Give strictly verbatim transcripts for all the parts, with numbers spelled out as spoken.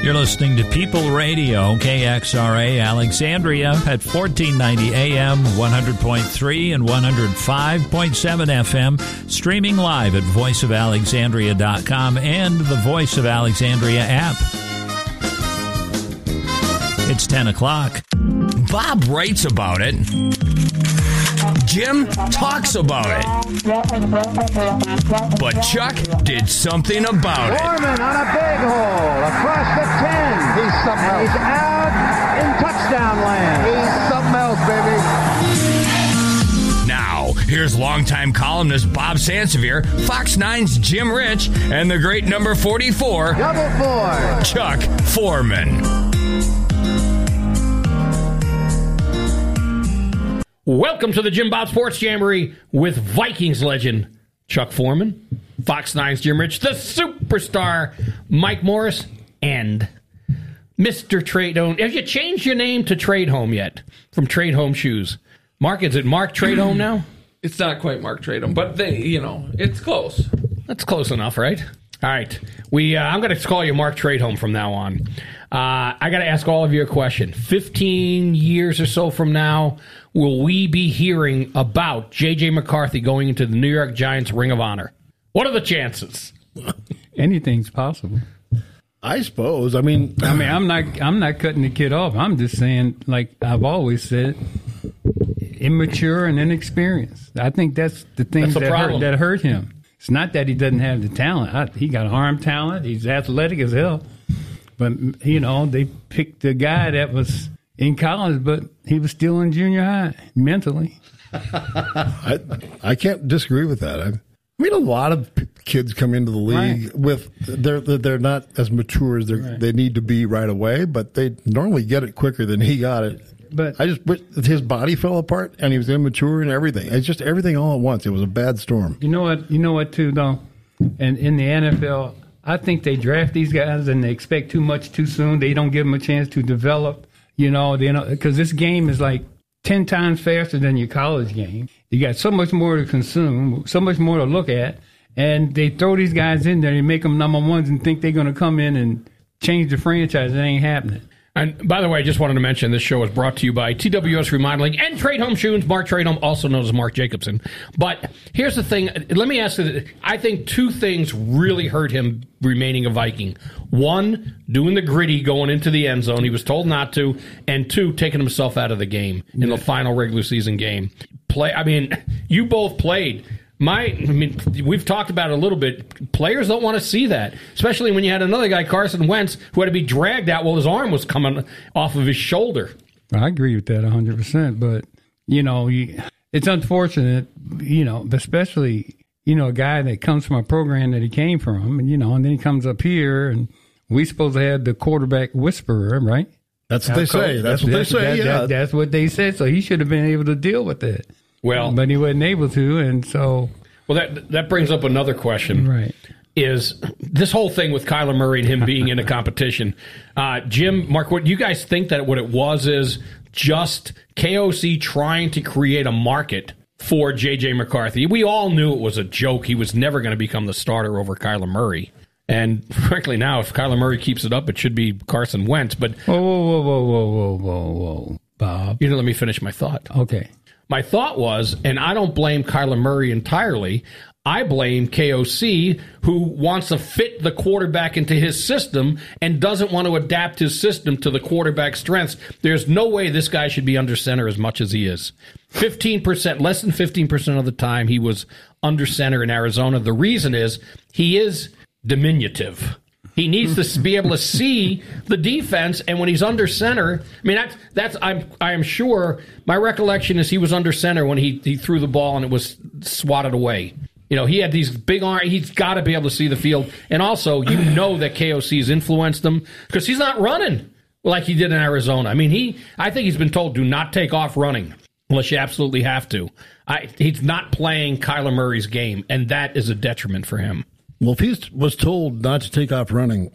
You're listening to People Radio, K X R A Alexandria at fourteen ninety A M, one hundred point three and one hundred five point seven F M, streaming live at voice of alexandria dot com and the Voice of Alexandria app. It's ten o'clock. Bob writes about it. Jim talks about it. But Chuck did something about it. Foreman on a big hole across the ten. He's something else. He's out in touchdown land. He's something else, baby. Now, here's longtime columnist Bob Sansevier, Fox nine's Jim Rich, and the great number forty-four, Double four. Chuck Foreman. Welcome to the Jim Bob Sports Jamboree with Vikings legend Chuck Foreman, Fox nine's Jim Rich, the superstar Mike Morris, and Mister Trade Home. Have you changed your name to Trade Home yet? From Trade Home Shoes. Mark, is it Mark Trade Home now? It's not quite Mark Trade Home, but they, you know, it's close. That's close enough, right? All right. We, uh, I'm going to call you Mark Trade Home from now on. Uh, I got to ask all of you a question. fifteen years or so from now, will we be hearing about J J. McCarthy going into the New York Giants Ring of Honor? What are the chances? Anything's possible. I suppose. I mean, I mean, I'm not. I'm not cutting the kid off. I'm just saying, like I've always said, immature and inexperienced. I think that's the things That's the that hurt, problem. that hurt him. It's not that he doesn't have the talent. I, he got arm talent. He's athletic as hell. But you know, they picked the guy that was in college, but he was still in junior high mentally. I, I can't disagree with that. I, I mean, a lot of p- kids come into the league Right. with they're they're not as mature as they Right. they need to be right away, but they normally get it quicker than he got it. But I just but his body fell apart and he was immature and everything. It's just everything all at once. It was a bad storm. you know what? You know what too, though. And in the N F L, I think they draft these guys and they expect too much too soon. They don't give them a chance to develop. You know, they know because this game is like ten times faster than your college game. You got so much more to consume, so much more to look at, and they throw these guys in there and make them number ones and think they're going to come in and change the franchise. It ain't happening. And by the way, I just wanted to mention this show is brought to you by T W S Remodeling and Trade Home Shoes. Mark Trade Home, also known as Mark Jacobson. But here's the thing. Let me ask you, I think two things really hurt him remaining a Viking. One, doing the gritty going into the end zone. He was told not to. And two, taking himself out of the game in the final regular season game. Play. I mean, you both played. My, I mean, we've talked about it a little bit. Players don't want to see that, especially when you had another guy, Carson Wentz, who had to be dragged out while his arm was coming off of his shoulder. I agree with that one hundred percent. But, you know, you, it's unfortunate, you know, especially, you know, a guy that comes from a program that he came from, and, you know, and then he comes up here, and we supposed to have the quarterback whisperer, right? That's what they say. That's what they say. that- Yeah. that- that's what they said. So he should have been able to deal with it. Well, But he wasn't able to, and so... well, that that brings up another question. Right. Is this whole thing with Kyler Murray and him being in a competition? Uh, Jim, Mark, what do you guys think that what it was is just K O C trying to create a market for J J. McCarthy? We all knew it was a joke. He was never going to become the starter over Kyler Murray. And frankly, now, if Kyler Murray keeps it up, it should be Carson Wentz. But Whoa, whoa, whoa, whoa, whoa, whoa, whoa, whoa, Bob. you didn't let me finish my thought. Okay. My thought was, and I don't blame Kyler Murray entirely, I blame K O C, who wants to fit the quarterback into his system and doesn't want to adapt his system to the quarterback's strengths. There's no way this guy should be under center as much as he is. fifteen percent, less than fifteen percent of the time he was under center in Arizona. The reason is he is diminutive. He needs to be able to see the defense, and when he's under center, I mean that's that's I'm I am sure my recollection is he was under center when he, he threw the ball and it was swatted away. You know, he had these big arms. He's got to be able to see the field, and also you know that K O C's influenced him because he's not running like he did in Arizona. I mean, he I think he's been told do not take off running unless you absolutely have to. I, he's not playing Kyler Murray's game, and that is a detriment for him. Well, if he was told not to take off running,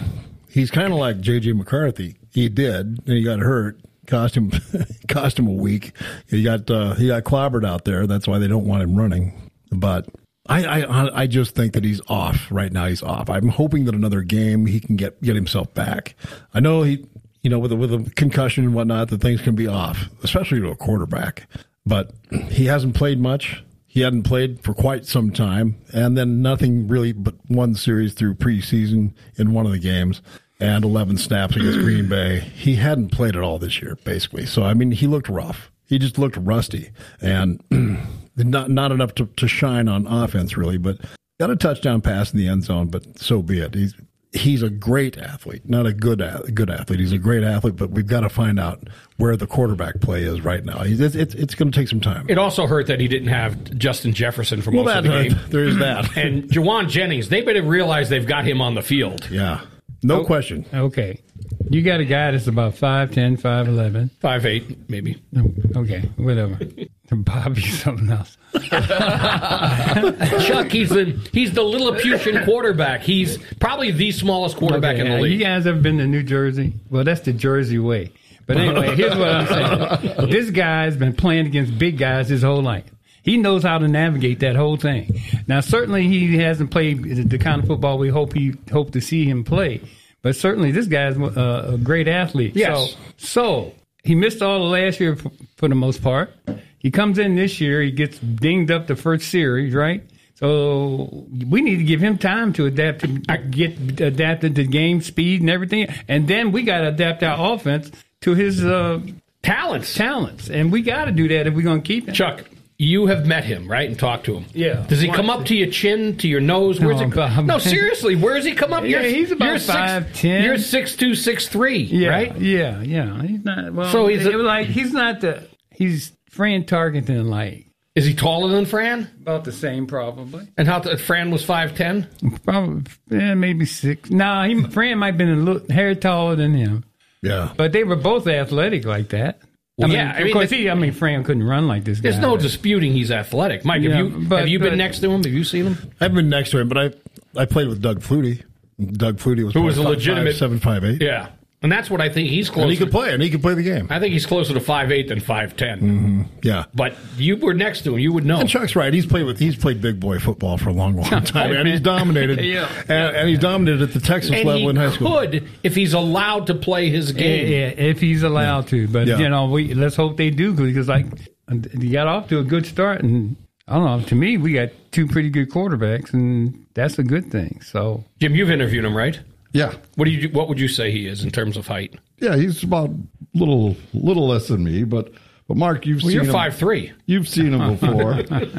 he's kind of like J J. McCarthy. He did, and he got hurt. Cost him, cost him a week. He got uh, he got clobbered out there. That's why they don't want him running. But I, I I just think that he's off right now. He's off. I'm hoping that another game he can get get himself back. I know he, you know, with a, with a concussion and whatnot, that things can be off, especially to a quarterback. But he hasn't played much. He hadn't played for quite some time, and then nothing really but one series through preseason in one of the games and eleven snaps against Green Bay. He hadn't played at all this year, basically. So I mean, he looked rough. He just looked rusty and. Not not enough to, to shine on offense, really, but got a touchdown pass in the end zone, but so be it. He's he's a great athlete, not a good a good athlete. He's a great athlete, but we've got to find out where the quarterback play is right now. It's, it's, it's going to take some time. It also hurt that he didn't have Justin Jefferson for well, most that, of the game. Uh, there is that. And Jawan Jennings, they better realize they've got him on the field. Yeah, no oh, question. Okay. You got a guy that's about five ten, five eleven. five eight, maybe. Okay, whatever. Bobby's something else. Chuck, he's the, he's the Lilliputian quarterback. He's probably the smallest quarterback Okay, in the uh, league. You guys ever been to New Jersey? Well, that's the Jersey way. But anyway, here's what I'm saying. This guy's been playing against big guys his whole life. He knows how to navigate that whole thing. Now, certainly he hasn't played the kind of football we hope he hope to see him play. But certainly this guy's a, a great athlete. Yes. So, so he missed all the last year for, for the most part. He comes in this year. He gets dinged up the first series, right? So we need to give him time to adapt to get adapted to game speed and everything. And then we got to adapt our offense to his uh, Talents. talents. And we got to do that if we're going to keep him. Chuck, you have met him, right, and talked to him. Yeah. Does he come up to your chin, to your nose? Where's No, it? but- No, seriously, where does he come up? Yeah, You're- he's about you're five ten. You're six two, six three, Yeah, right? Yeah, yeah. He's not. Well, So he's it a- was like he's not the. He's Fran Tarkenton, like Is he taller than Fran? about the same, probably. And how th- Fran was five ten? Probably, yeah, maybe six. Nah, he Fran might have been a little hair taller than him, Yeah. but they were both athletic like that. Well, I mean, yeah, I of mean, course, the- he. I mean, Fran couldn't run like this guy. There's no but- disputing he's athletic. Mike, Yeah, have you but- have you been but- next to him? Have you seen him? I've been next to him, but I I played with Doug Flutie. Doug Flutie was Who was probably a legitimate- five, seven, five, eight. Yeah. And that's what I think he's And closer. he could play, and he could play the game. I think he's closer to five eight than five ten. Yeah. But you were next to him. You would know. And Chuck's right. He's played with he's played big boy football for a long, long time, and he's dominated. Yeah. and, and he's dominated at the Texas And level he in high school. could if he's allowed to play his Yeah, game. yeah, if he's allowed to. But Yeah. you know, we let's hope they do because like you got off to a good start, and I don't know. To me, we got two pretty good quarterbacks, and that's a good thing. So Jim, you've interviewed him, right? Yeah. What do you? What would you say he is in terms of height? Yeah, he's about little little less than me, but but Mark, you've Well, seen you're him. five three. You've seen him before.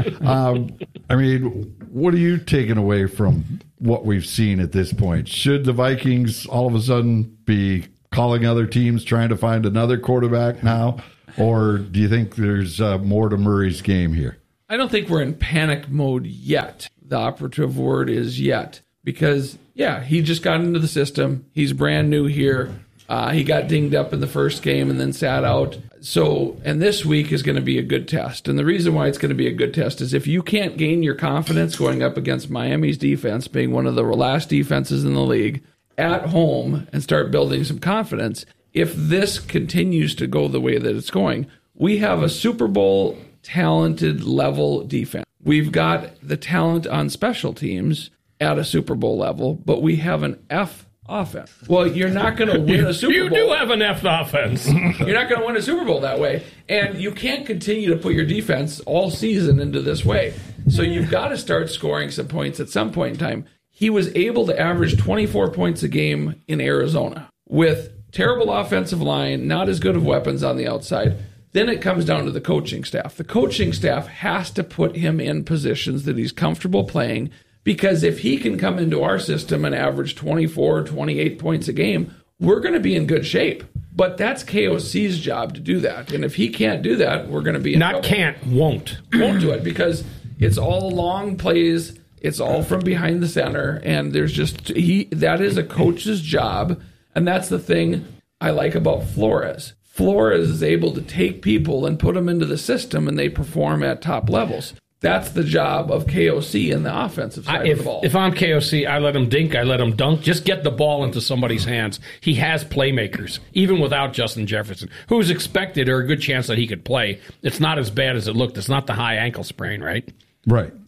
um, I mean, what are you taking away from what we've seen at this point? Should the Vikings all of a sudden be calling other teams trying to find another quarterback now, or do you think there's uh, more to Murray's game here? I don't think we're in panic mode yet. The operative word is yet. Because, yeah, he just got into the system. He's brand new here. Uh, he got dinged up in the first game and then sat out. So, and this week is going to be a good test. And the reason why it's going to be a good test is if you can't gain your confidence going up against Miami's defense, being one of the last defenses in the league, at home and start building some confidence, if this continues to go the way that it's going, we have a Super Bowl talented level defense. We've got the talent on special teams at a Super Bowl level, but we have an F offense. Well, you're not going to win a Super You Bowl. do have an F offense. You're not going to win a Super Bowl that way. And you can't continue to put your defense all season into this way. So you've got to start scoring some points at some point in time. He was able to average twenty-four points a game in Arizona with terrible offensive line, not as good of weapons on the outside. Then it comes down to the coaching staff. The coaching staff has to put him in positions that he's comfortable playing. Because if he can come into our system and average twenty-four, twenty-eight points a game, we're going to be in good shape. But that's K O C's job to do that. And if he can't do that, we're going to be in Not trouble. can't, won't. Won't do it because it's all long plays. It's all from behind the center. And there's just, he that is a coach's job. And that's the thing I like about Flores. Flores is able to take people and put them into the system and they perform at top levels. That's the job of K O C in the offensive side I, of if, the ball. if I'm K O C, I let him dink, I let him dunk. Just get the ball into somebody's hands. He has playmakers, even without Justin Jefferson, who's expected or a good chance that he could play. It's not as bad as it looked. It's not the high ankle sprain, right? Right.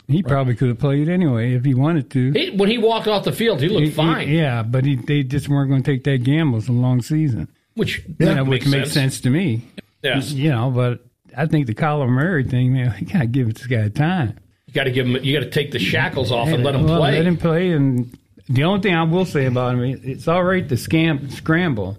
He probably could have played anyway if he wanted to. He, when he walked off the field, he looked He- fine. he- yeah, but he, they just weren't going to take that gamble for a long season. Which Yeah, yeah, which makes, makes sense. to me. Yes. You know, but I think the Kyler Murray thing, man, you got to give this guy time. You got to give him. You got to take the shackles off and let him Well, play. Let him play. And the only thing I will say about him, it's all right to scam, scramble,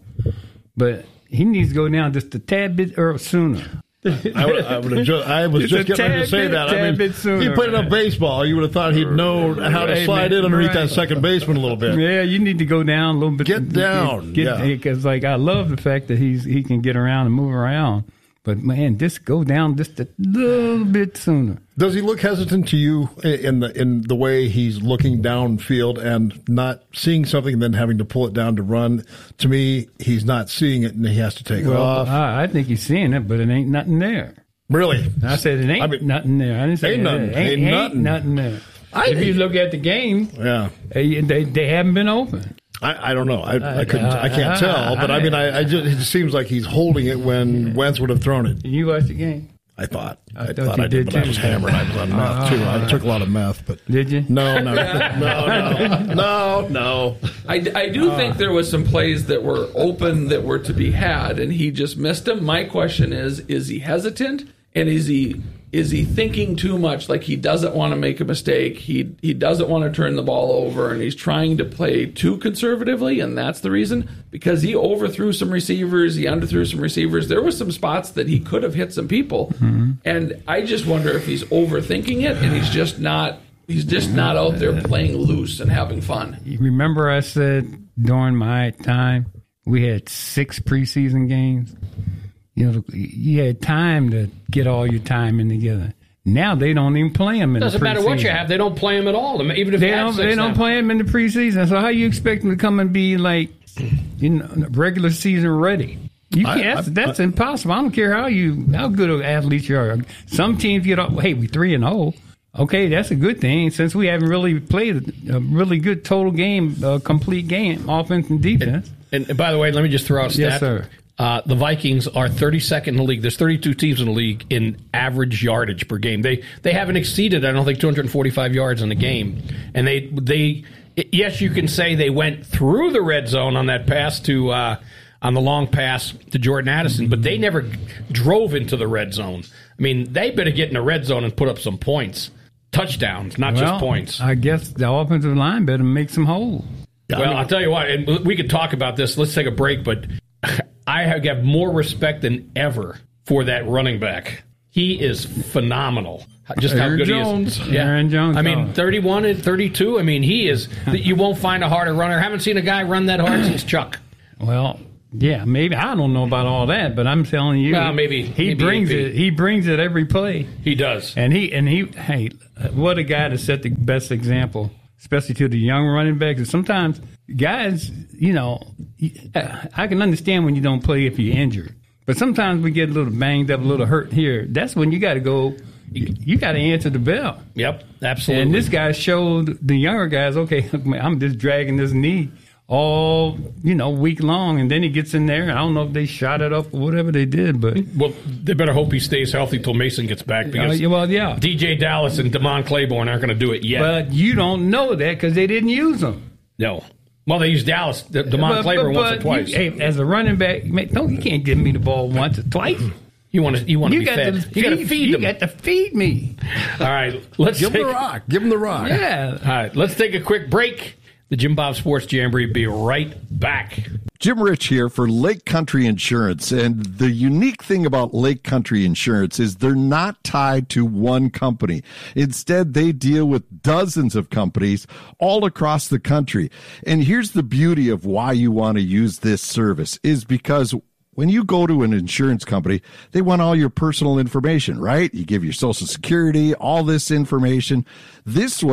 but he needs to go down just a tad bit or sooner. I, would, I, would have just, I was It's just a getting ready to tad say bit- that. I tad mean, bit sooner, he played enough right. baseball. You would have thought he'd know how to Right, slide man, in underneath right. that second baseman a little bit. Yeah, you need to go down a little bit. Get down, Get, yeah. Because, like, I love the fact that he's he can get around and move around. But, man, just go down just a little bit sooner. Does he look hesitant to you in the in the way he's looking downfield and not seeing something and then having to pull it down to run? To me, he's not seeing it and he has to take Well, off. I, I think he's seeing it, but it ain't nothing there. Really? I said it ain't I mean, nothing there. I didn't say ain't it nothing. Ain't, Ain't ain't nothing. nothing there. I- if you look at the game, Yeah. they, they, they haven't been open. I, I don't know. I, I couldn't. I can't tell. But I mean, I, I just, it just seems like he's holding it when Wentz would have thrown it. You watched the game? I thought. I I, thought thought you I did, did but I too. was hammered. I was on meth too. I took a lot of meth, but Did you? no, no, no, no, no, no. I, I do think there was some plays that were open that were to be had, and he just missed them. My question is: is he hesitant, and is he is he thinking too much? Like he doesn't want to make a mistake. He he doesn't want to turn the ball over, and he's trying to play too conservatively, and that's the reason. Because he overthrew some receivers, he underthrew some receivers. There were some spots that he could have hit some people, Mm-hmm. and I just wonder if he's overthinking it, and he's just not. He's just not out there playing loose and having fun. You remember I said during my time we had six preseason games? You know, you had time to get all your time in together. Now they don't even play them in Doesn't the preseason. matter what you have. They don't play him at all. Even if They you have don't. six They don't now. play them in the preseason. So how you expect them to come and be like, you know, regular season ready? You I- can't. That's, I- that's impossible. I don't care how you how good of athletes you are. Some teams get off. Hey, we three and zero. Okay, that's a good thing since we haven't really played a really good total game, uh, complete game, offense and defense. And, and by the way, let me just throw out a stat. Yes, sir. Uh, the Vikings are thirty-second in the league. There's thirty-two teams in the league in average yardage per game. They they haven't exceeded, I don't think, two hundred forty-five yards in a game. And they they yes, you can say they went through the red zone on that pass to uh, on the long pass to Jordan Addison, but they never drove into the red zone. I mean, they better get in the red zone and put up some points, touchdowns, not Well, just points. I guess the offensive line better make some holes. Well, I'll tell you what, and we could talk about this. Let's take a break, but I have got more respect than ever for that running back. He is phenomenal. Just how Aaron good Jones. he is. Aaron Jones, I mean, oh. thirty-one and thirty-two. I mean, he is. You won't find a harder runner. I haven't seen a guy run that hard since Chuck. Well, yeah, maybe I don't know about all that, but I'm telling you, Well, maybe- he maybe brings A P. it. He brings it every play. He does. And he and he, hey, what a guy to set the best example, especially to the young running backs. And sometimes guys, you know, I can understand when you don't play if you're injured, but sometimes we get a little banged up, a little hurt here. That's when you got to go. You got to answer the bell. Yep, absolutely. And this guy showed the younger guys, okay, I'm just dragging this knee all, you know, week long, and then he gets in there. I don't know if they shot it up or whatever they did, but well, they better hope he stays healthy till Mason gets back because uh, well, yeah. D J Dallas and Damon Claiborne aren't going to do it yet. But you don't know that because they didn't use him. No. Well, they used Dallas, D- Damon But- Claiborne but- once or but twice. You, hey, as a running back, man, don't, you can't give me the ball once or twice. You want to you want to You be got fed. to you got to feed, feed you them. got to feed me. All right, let's Give him take, the rock. Give him the rock. Yeah. All right, let's take a quick break. The Jim Bob Sports Jamboree be right back. Jim Rich here for Lake Country Insurance. And the unique thing about Lake Country Insurance is they're not tied to one company. Instead, they deal with dozens of companies all across the country. And here's the beauty of why you want to use this service is because when you go to an insurance company, they want all your personal information, right? You give your social security, all this information. This way,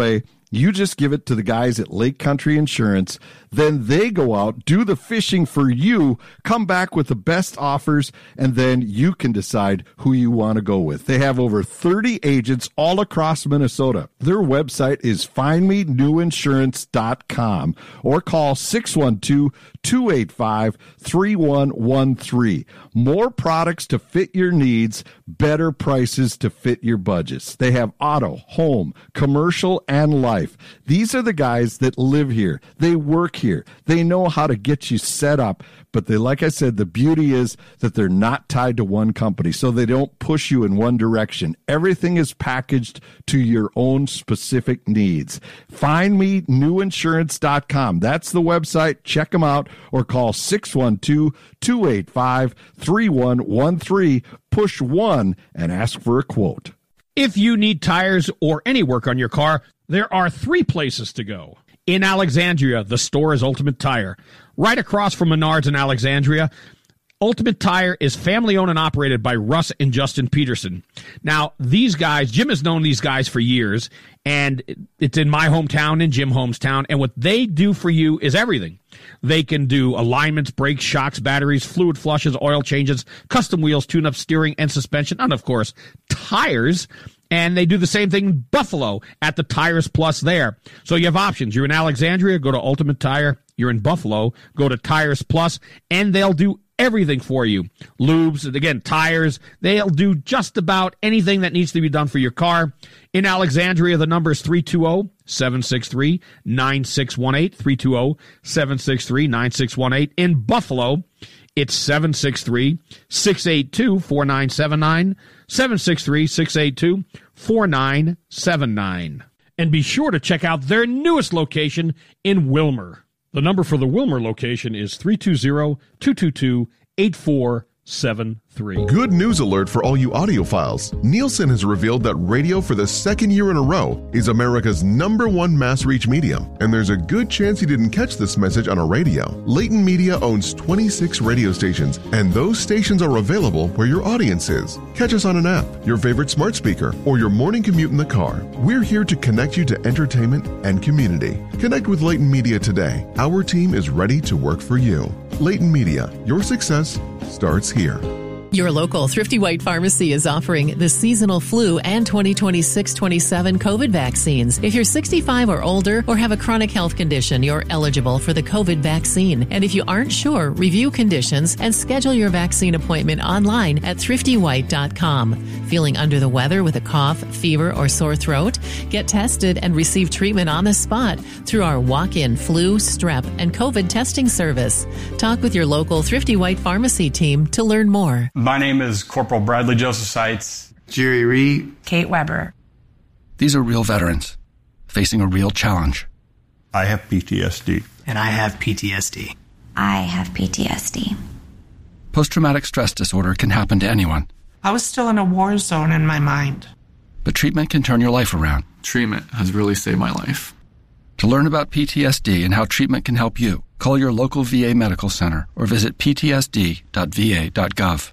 You just give it to the guys at Lake Country Insurance. Then they go out, do the fishing for you, come back with the best offers, and then you can decide who you want to go with. They have over thirty agents all across Minnesota. Their website is find me new insurance dot com or call six one two, two eight five, three one one three. More products to fit your needs, better prices to fit your budgets. They have auto, home, commercial, and life. These are the guys that live here. They work here. They know how to get you set up. But they, like I said, the beauty is that they're not tied to one company, so they don't push you in one direction. Everything is packaged to your own specific needs. find me new insurance dot com. That's the website. Check them out or call six one two, two eight five, three one one three. Push one and ask for a quote. If you need tires or any work on your car, there are three places to go. In Alexandria, the store is Ultimate Tire. Right across from Menards in Alexandria, Ultimate Tire is family-owned and operated by Russ and Justin Peterson. Now, these guys, Jim has known these guys for years, and it's in my hometown, in Jim Holmes' town, and what they do for you is everything. They can do alignments, brakes, shocks, batteries, fluid flushes, oil changes, custom wheels, tune-up, steering, and suspension, and, of course, tires. And they do the same thing in Buffalo at the Tires Plus there. So you have options. You're in Alexandria, go to Ultimate Tire. You're in Buffalo, go to Tires Plus, and they'll do everything for you. Lubes, and again, tires. They'll do just about anything that needs to be done for your car. In Alexandria, the number is three two zero, seven six three, nine six one eight, three two zero, seven six three, nine six one eight. In Buffalo, it's seven six three, six eight two, four nine seven nine, seven six three, six eight two, four nine seven nine. And be sure to check out their newest location in Wilmer. The number for the Wilmer location is three two zero, two two two, eight four seven three. Good news alert for all you audiophiles. Nielsen has revealed that radio for the second year in a row is America's number one mass reach medium, and there's a good chance you didn't catch this message on a radio. Leighton Media owns twenty-six radio stations, and those stations are available where your audience is. Catch us on an app, your favorite smart speaker, or your morning commute in the car. We're here to connect you to entertainment and community. Connect with Leighton Media today. Our team is ready to work for you. Leighton Media, your success starts here. Your local Thrifty White Pharmacy is offering the seasonal flu and twenty twenty-six twenty-seven COVID vaccines. If you're sixty-five or older or have a chronic health condition, you're eligible for the COVID vaccine. And if you aren't sure, review conditions and schedule your vaccine appointment online at thrifty white dot com. Feeling under the weather with a cough, fever, or sore throat? Get tested and receive treatment on the spot through our walk-in flu, strep, and COVID testing service. Talk with your local Thrifty White Pharmacy team to learn more. My name is Corporal Bradley Joseph Seitz. Jerry Reed. Kate Weber. These are real veterans facing a real challenge. I have P T S D. And I have P T S D. I have P T S D. Post-traumatic stress disorder can happen to anyone. I was still in a war zone in my mind. But treatment can turn your life around. Treatment has really saved my life. To learn about P T S D and how treatment can help you, call your local V A medical center or visit p t s d dot v a dot gov.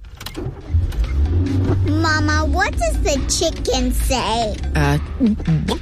Mama, what does the chicken say? Uh,